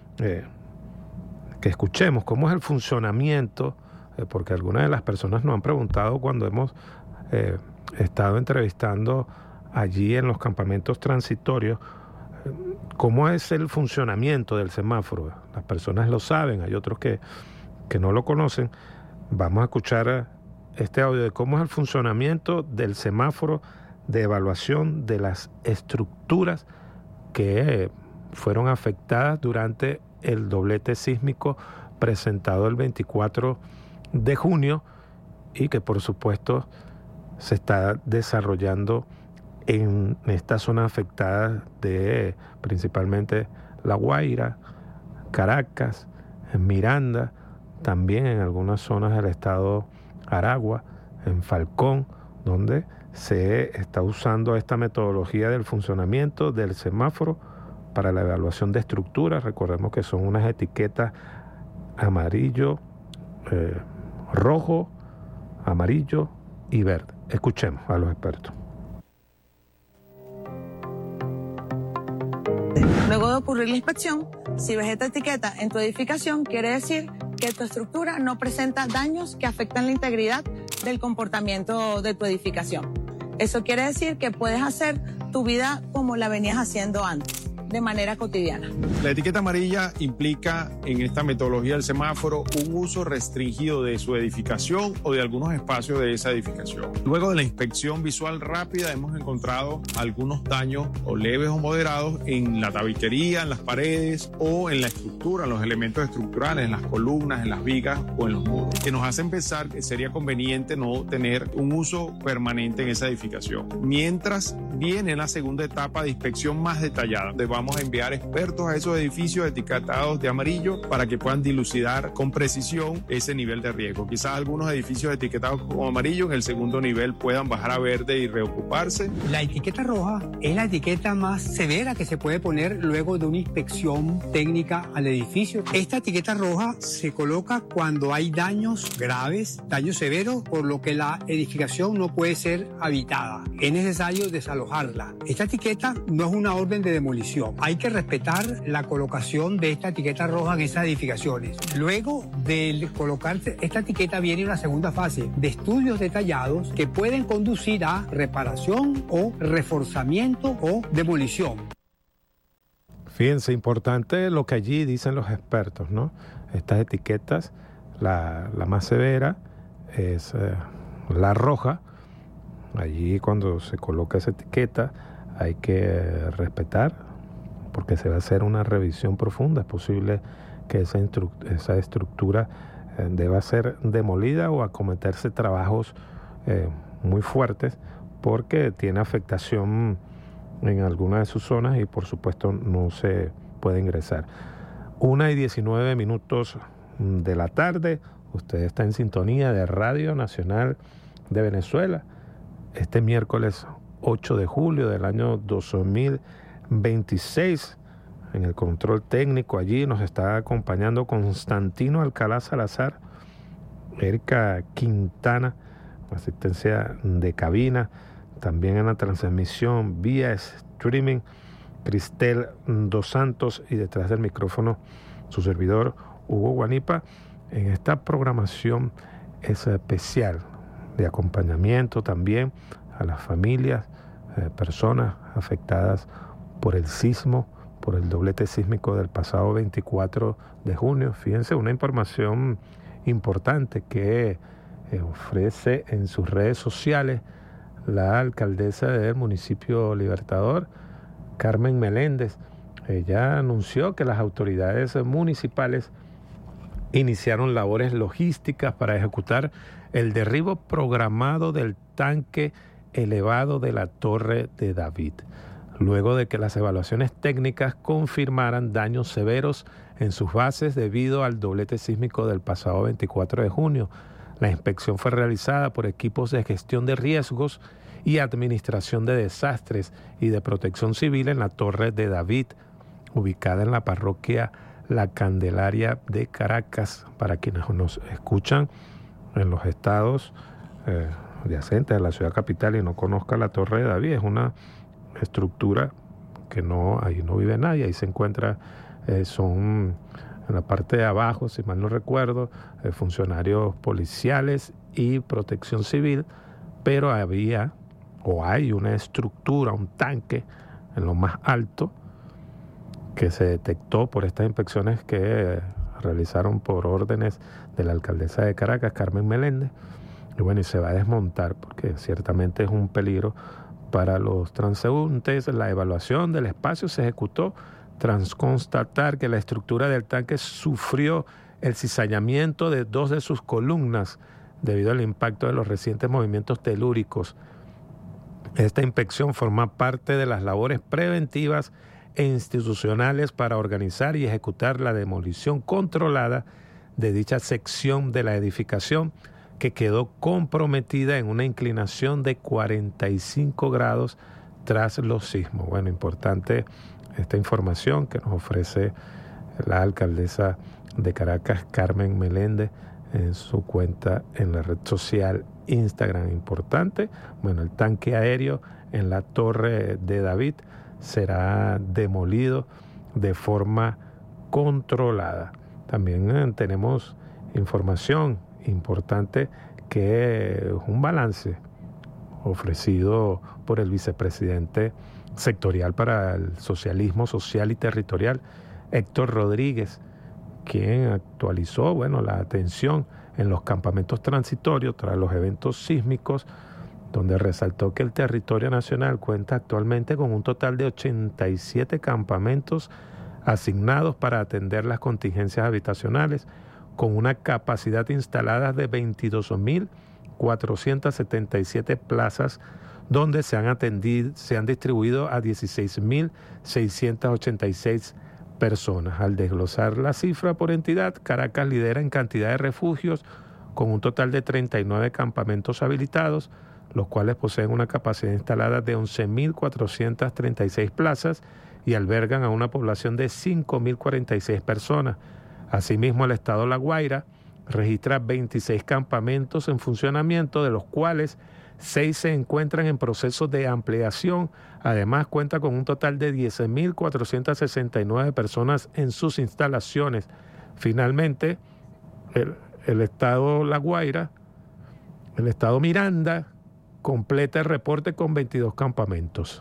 que escuchemos cómo es el funcionamiento, porque algunas de las personas nos han preguntado cuando hemos estado entrevistando allí en los campamentos transitorios, cómo es el funcionamiento del semáforo. Las personas lo saben, hay otros que no lo conocen. Vamos a escuchar este audio de cómo es el funcionamiento del semáforo de evaluación de las estructuras que fueron afectadas durante el doblete sísmico presentado el 24 de junio y que por supuesto se está desarrollando en esta zona afectada de principalmente La Guaira, Caracas, en Miranda, también en algunas zonas del estado Aragua, en Falcón, donde se está usando esta metodología del funcionamiento del semáforo para la evaluación de estructuras. Recordemos que son unas etiquetas amarillo, rojo, amarillo y verde. Escuchemos a los expertos. Luego de ocurrir la inspección, si ves esta etiqueta en tu edificación, quiere decir que tu estructura no presenta daños que afectan la integridad del comportamiento de tu edificación. Eso quiere decir que puedes hacer tu vida como la venías haciendo antes, de manera cotidiana. La etiqueta amarilla implica en esta metodología del semáforo un uso restringido de su edificación o de algunos espacios de esa edificación. Luego de la inspección visual rápida hemos encontrado algunos daños o leves o moderados en la tabiquería, en las paredes o en la estructura, en los elementos estructurales, en las columnas, en las vigas o en los muros, que nos hacen pensar que sería conveniente no tener un uso permanente en esa edificación. Mientras viene la segunda etapa de inspección más detallada, vamos a enviar expertos a esos edificios etiquetados de amarillo para que puedan dilucidar con precisión ese nivel de riesgo. Quizás algunos edificios etiquetados como amarillo en el segundo nivel puedan bajar a verde y reocuparse. La etiqueta roja es la etiqueta más severa que se puede poner luego de una inspección técnica al edificio. Esta etiqueta roja se coloca cuando hay daños graves, daños severos, por lo que la edificación no puede ser habitada. Es necesario desalojarla. Esta etiqueta no es una orden de demolición. edificación. Hay que respetar la colocación de esta etiqueta roja en esas edificaciones. Luego de colocarse esta etiqueta viene una segunda fase de estudios detallados que pueden conducir a reparación o reforzamiento o demolición. Fíjense, importante lo que allí dicen los expertos, ¿no? Estas etiquetas, la más severa es la roja. Allí cuando se coloca esa etiqueta hay que respetar, porque se va a hacer una revisión profunda. Es posible que esa estructura deba ser demolida o acometerse trabajos muy fuertes, porque tiene afectación en alguna de sus zonas y por supuesto no se puede ingresar. 1:19 de la tarde, usted está en sintonía de Radio Nacional de Venezuela. Este miércoles 8 de julio del año 2026, en el control técnico allí nos está acompañando Constantino Alcalá Salazar, Erika Quintana, asistencia de cabina, también en la transmisión vía streaming, Cristel Dos Santos, y detrás del micrófono su servidor Hugo Guanipa, en esta programación especial de acompañamiento también a las familias, personas afectadas por el sismo, por el doblete sísmico del pasado 24 de junio. Fíjense, una información importante que ofrece en sus redes sociales la alcaldesa del municipio Libertador, Carmen Meléndez. Ella anunció que las autoridades municipales iniciaron labores logísticas para ejecutar el derribo programado del tanque elevado de la Torre de David, luego de que las evaluaciones técnicas confirmaran daños severos en sus bases debido al doblete sísmico del pasado 24 de junio. La inspección fue realizada por equipos de gestión de riesgos y administración de desastres y de protección civil en la Torre de David, ubicada en la parroquia La Candelaria de Caracas. Para quienes nos escuchan en los estados adyacentes a la ciudad capital y no conozcan la Torre de David, es una estructura que ahí no vive nadie, ahí se encuentra, son en la parte de abajo, si mal no recuerdo, funcionarios policiales y protección civil, pero hay una estructura, un tanque en lo más alto que se detectó por estas inspecciones que realizaron por órdenes de la alcaldesa de Caracas, Carmen Meléndez, y se va a desmontar porque ciertamente es un peligro para los transeúntes. La evaluación del espacio se ejecutó tras constatar que la estructura del tanque sufrió el cizallamiento de 2 de sus columnas debido al impacto de los recientes movimientos telúricos. Esta inspección forma parte de las labores preventivas e institucionales para organizar y ejecutar la demolición controlada de dicha sección de la edificación, que quedó comprometida en una inclinación de 45 grados tras los sismos. Bueno, importante esta información que nos ofrece la alcaldesa de Caracas, Carmen Meléndez, en su cuenta en la red social Instagram. Importante. Bueno, el tanque aéreo en la Torre de David será demolido de forma controlada. También tenemos información importante, que es un balance ofrecido por el vicepresidente sectorial para el socialismo social y territorial, Héctor Rodríguez, quien actualizó la atención en los campamentos transitorios tras los eventos sísmicos, donde resaltó que el territorio nacional cuenta actualmente con un total de 87 campamentos asignados para atender las contingencias habitacionales, con una capacidad instalada de 22.477 plazas, donde se han distribuido a 16.686 personas. Al desglosar la cifra por entidad, Caracas lidera en cantidad de refugios, con un total de 39 campamentos habilitados, los cuales poseen una capacidad instalada de 11.436 plazas y albergan a una población de 5.046 personas. Asimismo, el estado La Guaira registra 26 campamentos en funcionamiento, de los cuales 6 se encuentran en proceso de ampliación. Además, cuenta con un total de 10.469 personas en sus instalaciones. Finalmente, el estado La Guaira, el estado Miranda, completa el reporte con 22 campamentos.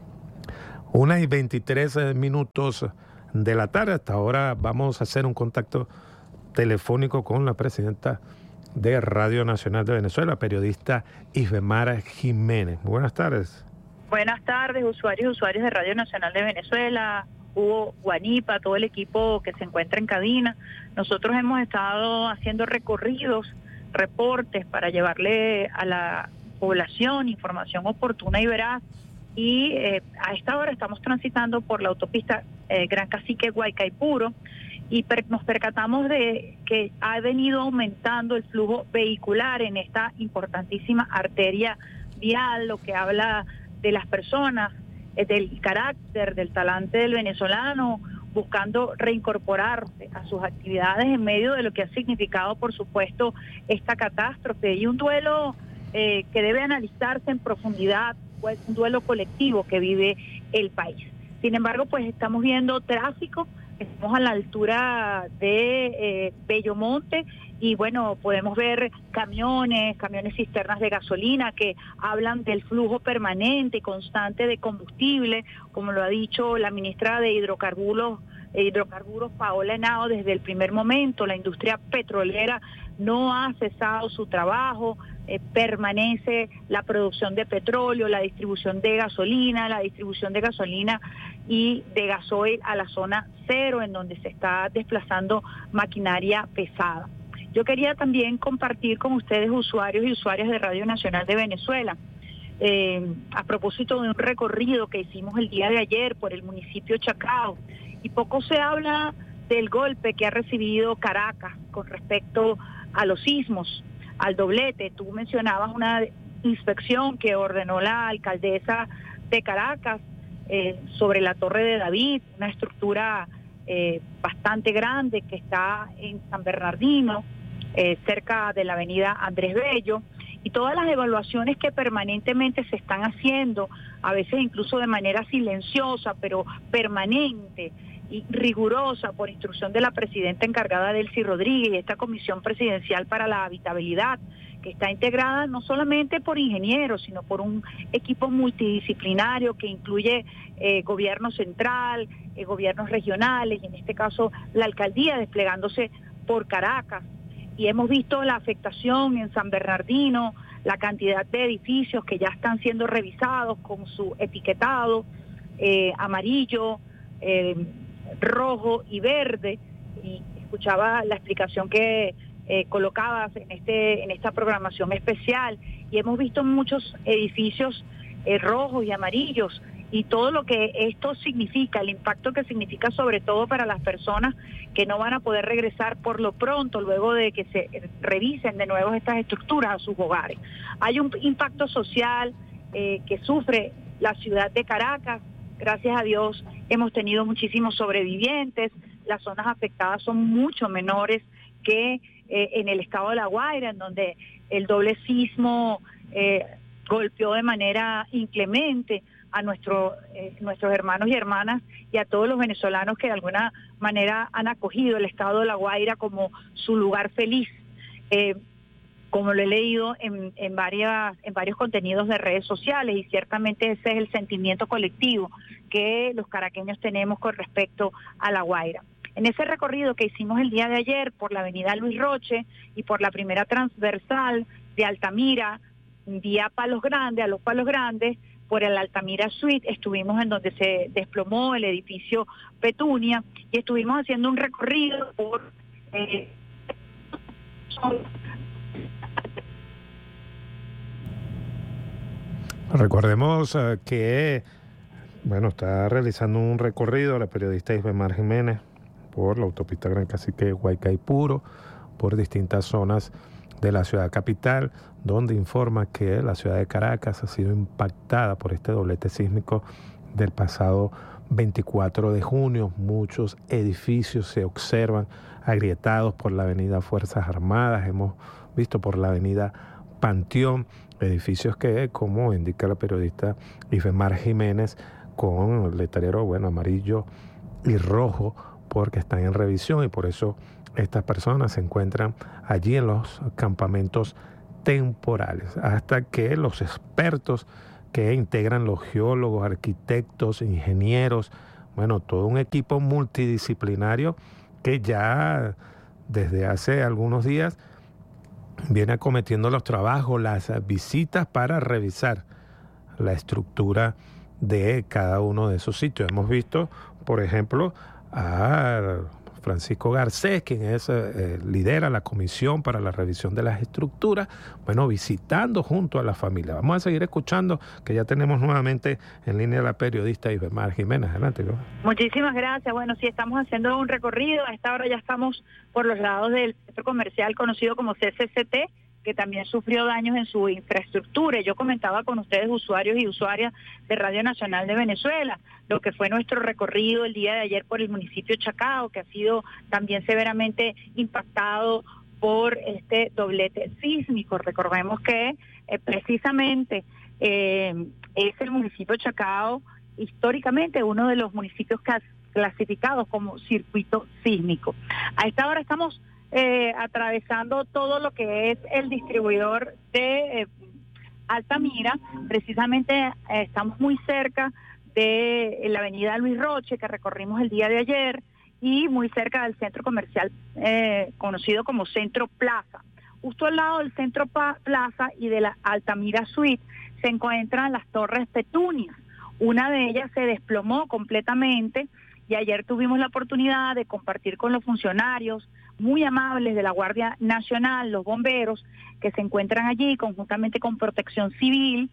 1:23 de la tarde. Hasta ahora vamos a hacer un contacto telefónico con la presidenta de Radio Nacional de Venezuela, periodista Isbemar Jiménez. Buenas tardes. Buenas tardes, usuarios y usuarias de Radio Nacional de Venezuela, Hugo, Guanipa, todo el equipo que se encuentra en cabina. Nosotros hemos estado haciendo recorridos, reportes para llevarle a la población información oportuna y veraz. Y a esta hora estamos transitando por la autopista Gran Cacique Guaycaipuro y nos percatamos de que ha venido aumentando el flujo vehicular en esta importantísima arteria vial, lo que habla de las personas, del carácter, del talante del venezolano, buscando reincorporarse a sus actividades en medio de lo que ha significado, por supuesto, esta catástrofe y un duelo que debe analizarse en profundidad, pues un duelo colectivo que vive el país. Sin embargo, pues estamos viendo tráfico, estamos a la altura de Bellomonte y bueno, podemos ver camiones cisternas de gasolina que hablan del flujo permanente y constante de combustible, como lo ha dicho la ministra de Hidrocarburos Paola Henao desde el primer momento. La industria petrolera no ha cesado su trabajo, permanece la producción de petróleo, la distribución de gasolina y de gasoil a la zona cero, en donde se está desplazando maquinaria pesada. Yo quería también compartir con ustedes, usuarios y usuarias de Radio Nacional de Venezuela, a propósito de un recorrido que hicimos el día de ayer por el municipio Chacao, y poco se habla del golpe que ha recibido Caracas con respecto a los sismos, al doblete. Tú mencionabas una inspección que ordenó la alcaldesa de Caracas sobre la Torre de David, una estructura bastante grande que está en San Bernardino, cerca de la avenida Andrés Bello, y todas las evaluaciones que permanentemente se están haciendo, a veces incluso de manera silenciosa, pero permanente y rigurosa por instrucción de la presidenta encargada Delcy Rodríguez y esta Comisión Presidencial para la Habitabilidad, que está integrada no solamente por ingenieros, sino por un equipo multidisciplinario que incluye gobierno central, gobiernos regionales, y en este caso la alcaldía desplegándose por Caracas. Y hemos visto la afectación en San Bernardino, la cantidad de edificios que ya están siendo revisados con su etiquetado amarillo, rojo y verde, y escuchaba la explicación que colocabas en esta programación especial, y hemos visto muchos edificios rojos y amarillos, y todo lo que esto significa, el impacto que significa sobre todo para las personas que no van a poder regresar por lo pronto luego de que se revisen de nuevo estas estructuras a sus hogares. Hay un impacto social que sufre la ciudad de Caracas. Gracias a Dios hemos tenido muchísimos sobrevivientes, las zonas afectadas son mucho menores que en el estado de La Guaira, en donde el doble sismo golpeó de manera inclemente a nuestros hermanos y hermanas y a todos los venezolanos que de alguna manera han acogido el estado de La Guaira como su lugar feliz, como lo he leído en varios contenidos de redes sociales, y ciertamente ese es el sentimiento colectivo que los caraqueños tenemos con respecto a La Guaira. En ese recorrido que hicimos el día de ayer por la avenida Luis Roche y por la primera transversal de Altamira, vía Palos Grandes, a los Palos Grandes, por el Altamira Suite, estuvimos en donde se desplomó el edificio Petunia, y estuvimos haciendo un recorrido por... Recordemos que está realizando un recorrido la periodista Isbemar Jiménez por la autopista Gran Cacique Guaycaipuro, por distintas zonas de la ciudad capital, donde informa que la ciudad de Caracas ha sido impactada por este doblete sísmico del pasado 24 de junio. Muchos edificios se observan agrietados por la avenida Fuerzas Armadas, hemos visto por la avenida Panteón, edificios que, como indica la periodista Ifemar Jiménez, con el letrero, amarillo y rojo, porque están en revisión y por eso estas personas se encuentran allí en los campamentos temporales, hasta que los expertos que integran los geólogos, arquitectos, ingenieros, todo un equipo multidisciplinario que ya desde hace algunos días viene acometiendo los trabajos, las visitas para revisar la estructura de cada uno de esos sitios. Hemos visto, por ejemplo, a Francisco Garcés, quien lidera la comisión para la revisión de las estructuras, visitando junto a la familia. Vamos a seguir escuchando, que ya tenemos nuevamente en línea a la periodista Ifemar Jiménez. Adelante. Muchísimas gracias. Sí, estamos haciendo un recorrido. A esta hora ya estamos por los lados del centro comercial conocido como CCCT, que también sufrió daños en su infraestructura. Yo comentaba con ustedes, usuarios y usuarias de Radio Nacional de Venezuela, lo que fue nuestro recorrido el día de ayer por el municipio Chacao, que ha sido también severamente impactado por este doblete sísmico. Recordemos que precisamente es el municipio Chacao, históricamente uno de los municipios clasificados como circuito sísmico. A esta hora estamos atravesando todo lo que es el distribuidor de Altamira. Precisamente estamos muy cerca de la avenida Luis Roche, que recorrimos el día de ayer, y muy cerca del centro comercial conocido como Centro Plaza. Justo al lado del Centro Plaza y de la Altamira Suite se encuentran las Torres Petunias. Una de ellas se desplomó completamente y ayer tuvimos la oportunidad de compartir con los funcionarios muy amables de la Guardia Nacional, los bomberos, que se encuentran allí conjuntamente con Protección Civil,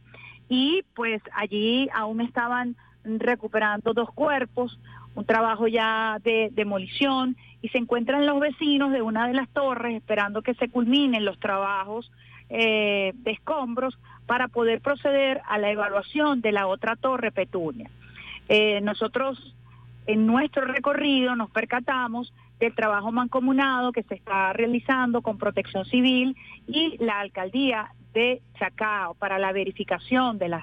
y pues allí aún estaban recuperando 2 cuerpos, un trabajo ya de demolición, y se encuentran los vecinos de una de las torres esperando que se culminen los trabajos de escombros para poder proceder a la evaluación de la otra torre Petunia. Nosotros en nuestro recorrido nos percatamos del trabajo mancomunado que se está realizando con Protección Civil y la Alcaldía de Chacao para la verificación de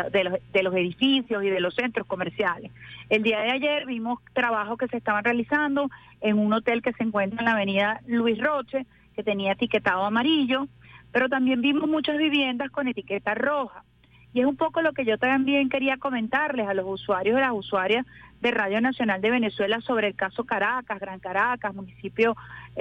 los edificios y de los centros comerciales. El día de ayer vimos trabajos que se estaban realizando en un hotel que se encuentra en la avenida Luis Roche, que tenía etiquetado amarillo, pero también vimos muchas viviendas con etiqueta roja. Y es un poco lo que yo también quería comentarles a los usuarios y las usuarias de Radio Nacional de Venezuela sobre el caso Caracas, Gran Caracas, municipio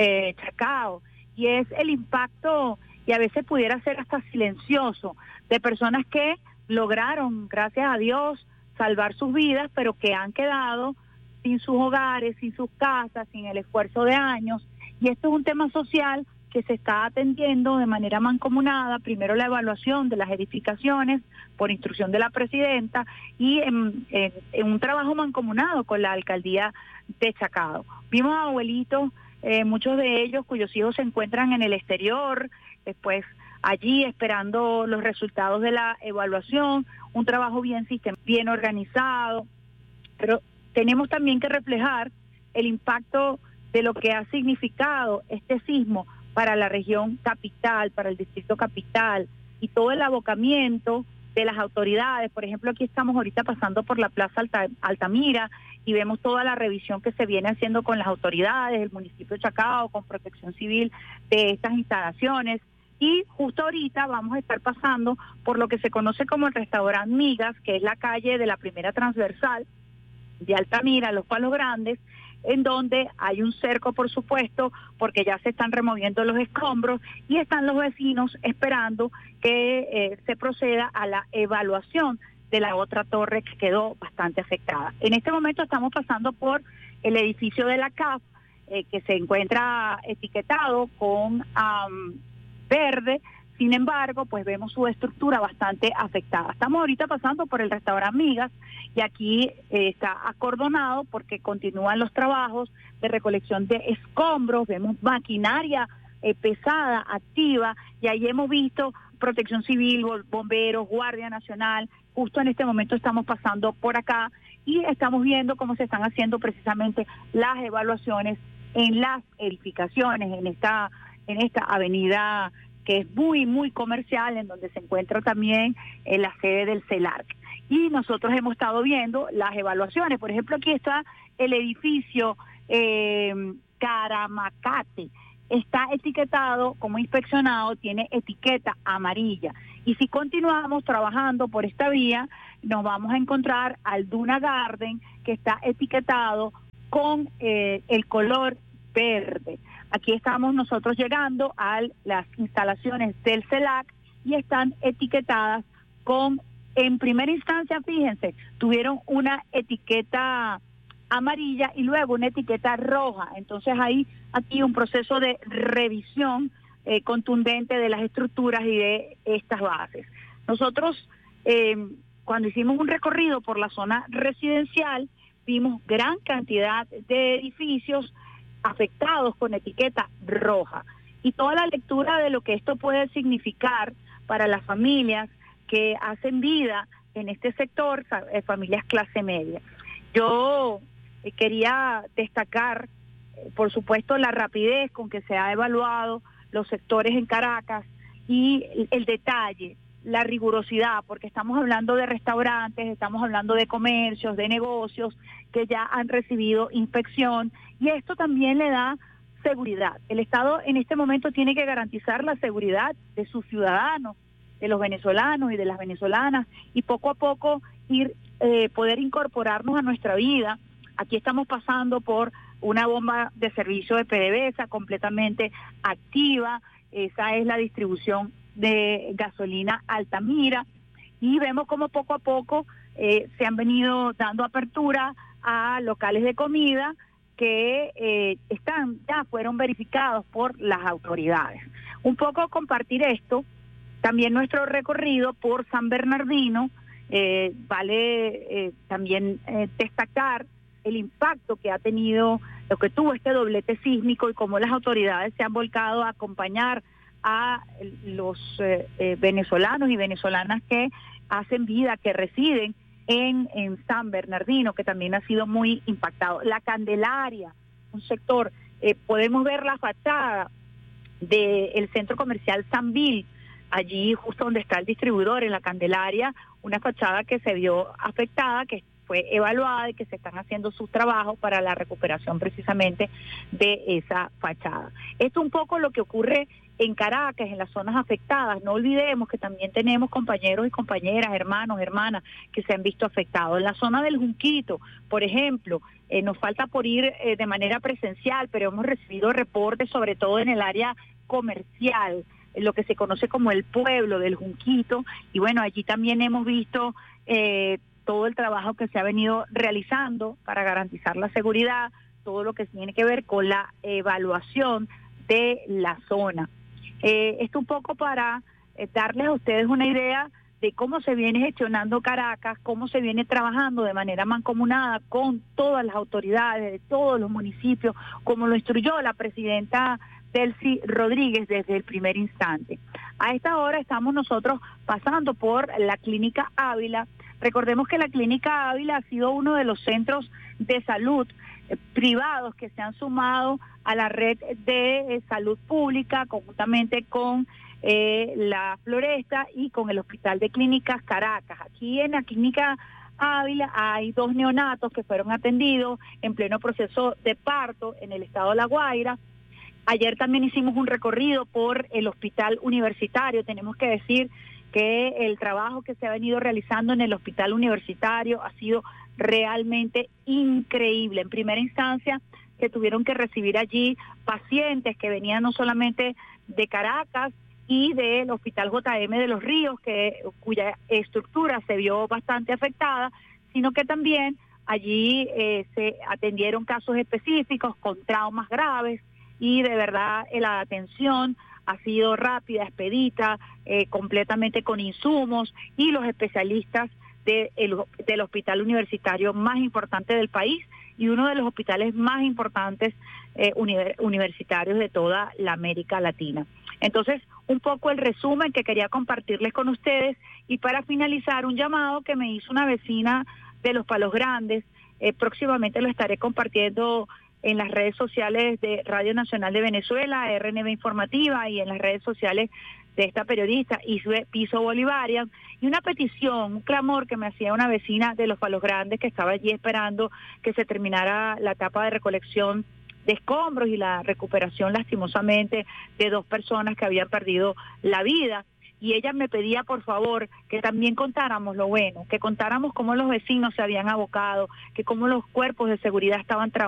Chacao, y es el impacto, y a veces pudiera ser hasta silencioso, de personas que lograron, gracias a Dios, salvar sus vidas, pero que han quedado sin sus hogares, sin sus casas, sin el esfuerzo de años. Y esto es un tema social que se está atendiendo de manera mancomunada, primero la evaluación de las edificaciones por instrucción de la presidenta y en un trabajo mancomunado con la alcaldía de Chacao. Vimos a abuelitos, muchos de ellos cuyos hijos se encuentran en el exterior, después allí esperando los resultados de la evaluación, un trabajo bien organizado, pero tenemos también que reflejar el impacto de lo que ha significado este sismo para la región capital, para el distrito capital, y todo el abocamiento de las autoridades. Por ejemplo, aquí estamos ahorita pasando por la Plaza Altamira y vemos toda la revisión que se viene haciendo con las autoridades, el municipio de Chacao, con Protección Civil de estas instalaciones. Y justo ahorita vamos a estar pasando por lo que se conoce como el restaurante Migas, que es la calle de la primera transversal de Altamira, Los Palos Grandes, en donde hay un cerco, por supuesto, porque ya se están removiendo los escombros y están los vecinos esperando que se proceda a la evaluación de la otra torre que quedó bastante afectada. En este momento estamos pasando por el edificio de la CAF, que se encuentra etiquetado con verde. Sin embargo, pues vemos su estructura bastante afectada. Estamos ahorita pasando por el restaurante Migas y aquí está acordonado porque continúan los trabajos de recolección de escombros, vemos maquinaria pesada, activa, y ahí hemos visto Protección Civil, bomberos, Guardia Nacional. Justo en este momento estamos pasando por acá y estamos viendo cómo se están haciendo precisamente las evaluaciones en las edificaciones, en esta avenida que es muy, muy comercial, en donde se encuentra también la sede del CELARC. Y nosotros hemos estado viendo las evaluaciones. Por ejemplo, aquí está el edificio Caramacate. Está etiquetado como inspeccionado, tiene etiqueta amarilla. Y si continuamos trabajando por esta vía, nos vamos a encontrar al Duna Garden, que está etiquetado con el color verde. Aquí estamos nosotros llegando a las instalaciones del CELAC y están etiquetadas con, en primera instancia, fíjense, tuvieron una etiqueta amarilla y luego una etiqueta roja. Entonces hay aquí un proceso de revisión contundente de las estructuras y de estas bases. Nosotros, cuando hicimos un recorrido por la zona residencial, vimos gran cantidad de edificios afectados con etiqueta roja. Y toda la lectura de lo que esto puede significar para las familias que hacen vida en este sector, familias clase media. Yo quería destacar, por supuesto, la rapidez con que se ha evaluado los sectores en Caracas y el detalle, la rigurosidad, porque estamos hablando de restaurantes, estamos hablando de comercios, de negocios que ya han recibido inspección, y esto también le da seguridad. El Estado en este momento tiene que garantizar la seguridad de sus ciudadanos, de los venezolanos y de las venezolanas, y poco a poco poder incorporarnos a nuestra vida. Aquí estamos pasando por una bomba de servicio de PDVSA completamente activa. Esa es la distribución de gasolina Altamira, y vemos como poco a poco se han venido dando apertura a locales de comida que ya fueron verificados por las autoridades. Un poco compartir esto, también nuestro recorrido por San Bernardino, vale también destacar el impacto que ha tenido, lo que tuvo este doblete sísmico y cómo las autoridades se han volcado a acompañar a los venezolanos y venezolanas que hacen vida, que residen en San Bernardino, que también ha sido muy impactado. La Candelaria, un sector, podemos ver la fachada del centro comercial Sanvil, allí justo donde está el distribuidor, en la Candelaria, una fachada que se vio afectada, que fue evaluada y que se están haciendo sus trabajos para la recuperación precisamente de esa fachada. Esto es un poco lo que ocurre en Caracas, en las zonas afectadas. No olvidemos que también tenemos compañeros y compañeras, hermanos, hermanas que se han visto afectados. En la zona del Junquito, por ejemplo, nos falta por ir de manera presencial, pero hemos recibido reportes sobre todo en el área comercial, en lo que se conoce como el pueblo del Junquito, y bueno, allí también hemos visto todo el trabajo que se ha venido realizando para garantizar la seguridad, todo lo que tiene que ver con la evaluación de la zona. Esto un poco para darles a ustedes una idea de cómo se viene gestionando Caracas, cómo se viene trabajando de manera mancomunada con todas las autoridades de todos los municipios, como lo instruyó la presidenta Delcy Rodríguez desde el primer instante. A esta hora estamos nosotros pasando por la Clínica Ávila. Recordemos que la Clínica Ávila ha sido uno de los centros de salud privados que se han sumado a la red de salud pública, conjuntamente con la Floresta y con el Hospital de Clínicas Caracas. Aquí en la Clínica Ávila hay 2 neonatos que fueron atendidos en pleno proceso de parto en el estado de La Guaira. Ayer también hicimos un recorrido por el hospital universitario. Tenemos que decir que el trabajo que se ha venido realizando en el hospital universitario ha sido realmente increíble. En primera instancia, que tuvieron que recibir allí pacientes que venían no solamente de Caracas y del Hospital JM de Los Ríos, cuya estructura se vio bastante afectada, sino que también allí se atendieron casos específicos con traumas graves, y de verdad la atención ha sido rápida, expedita, completamente con insumos, y los especialistas del hospital universitario más importante del país y uno de los hospitales más importantes universitarios de toda la América Latina. Entonces, un poco el resumen que quería compartirles con ustedes, y para finalizar, un llamado que me hizo una vecina de Los Palos Grandes. Próximamente lo estaré compartiendo en las redes sociales de Radio Nacional de Venezuela, RNB Informativa, y en las redes sociales de esta periodista, Isbe Piso Bolivarian, y una petición, un clamor que me hacía una vecina de Los Palos Grandes que estaba allí esperando que se terminara la etapa de recolección de escombros y la recuperación lastimosamente de 2 personas que habían perdido la vida. Y ella me pedía, por favor, que también contáramos lo bueno, que contáramos cómo los vecinos se habían abocado, que cómo los cuerpos de seguridad estaban trabajando